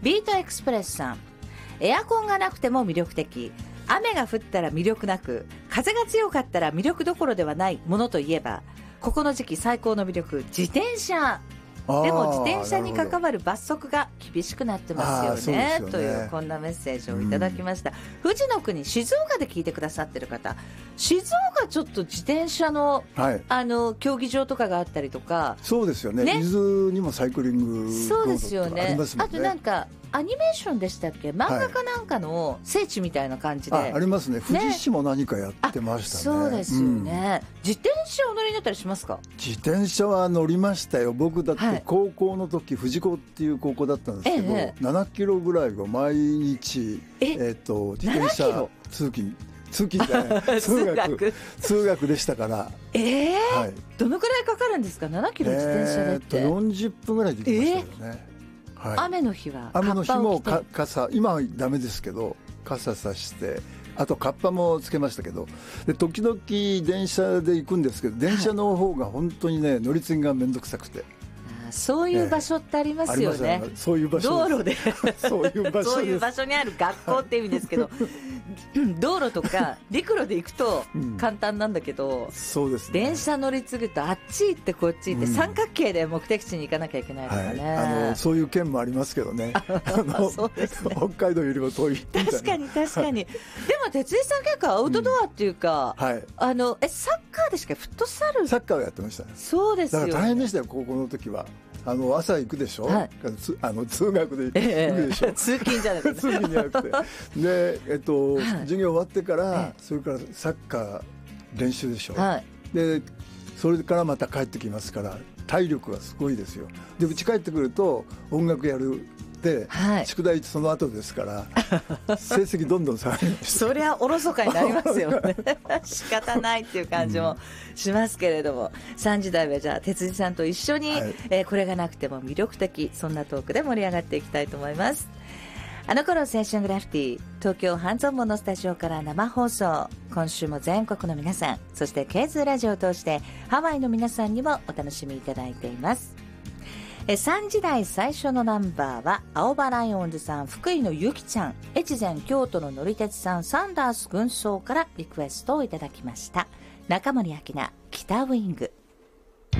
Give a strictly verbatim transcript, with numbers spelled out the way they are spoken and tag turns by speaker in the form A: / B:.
A: ビートエクスプレスさん、エアコンがなくても魅力的、雨が降ったら魅力なく、風が強かったら魅力どころではないものといえば、ここの時期最高の魅力、自転車。でも自転車に関わる罰則が厳しくなってますよ ね, よねというこんなメッセージをいただきました、うん、富士の国静岡で聞いてくださってる方、静岡ちょっと自転車 の,、はい、あの競技場とかがあったりとか、
B: そうですよ ね, ね伊豆にもサイクリング
A: そうですよね、
B: ありますもんね。
A: あとなんかアニメーションでしたっけ、漫画かなんかの聖地みたいな感じで、
B: はい、あ, ありますね。富士市も何かやってましたね。
A: そうですよね、うん、自転車お乗りになったりしますか？
B: 自転車は乗りましたよ。僕だって高校の時、はい、富士高っていう高校だったんですけど、ええ、ななキロぐらいを毎日え、えー、と自転車通勤通勤じゃない通学通学でしたから。
A: えーはい、どのくらいかかるんですか？ななキロ自転車でって、
B: えー、とよんじゅっぷんぐらいで行きましたよね、えーはい、
A: 雨の日は
B: 雨の日もか傘、今はダメですけど傘さして、あとカッパもつけましたけど、で時々電車で行くんですけど、電車の方が本当にね、はい、乗り継ぎがめんどくさくて、
A: そういう場所ってありますよね、
B: えー、そういう場所
A: 道路で
B: そういう場所
A: そういう場所にある学校って意味ですけど道路とか陸路で行くと簡単なんだけど、うん、
B: そうですね、
A: 電車乗り継ぐとあっち行ってこっち行って、うん、三角形で目的地に行かなきゃいけないとかね、はい、
B: あのそういう県もありますけどねあのそうですね、北海道よりも遠い
A: 確かに確かに、はい、でも哲井さん結構アウトドアっていうか、うんはい、あのえサッカーでしかフットサル
B: サッカーをやってました。
A: そうですよ、ね、
B: だから大変でしたよ高校の時は。あの朝行くでしょ、はい、あの通学で行くでしょ、
A: ええ、通勤じゃなくて
B: 通勤じゃなくてで、えっとはい、授業終わってから、それからサッカー練習でしょ、はい、でそれからまた帰ってきますから体力がすごいですよ。で家帰ってくると音楽やるで、はい、宿題その後ですから成績どんどん下がりましたそりゃおろそかになりますよね仕方ないっていう感じもしますけれども、うん、さんじ台はじゃあ哲司さんと一緒に、はい、えー、これがなくても魅力的、そんなトークで盛り上がっていきたいと思います。あの頃青春グラフィティ、東京半蔵門のスタジオから生放送、今週も全国の皆さん、そしてケーズラジオを通してハワイの皆さんにもお楽しみいただいています。さんじ台最初のナンバーは青葉ライオンズさん、福井のゆきちゃん、越前京都ののり鉄さん、サンダース軍曹からリクエストをいただきました。中森明菜、北ウイング。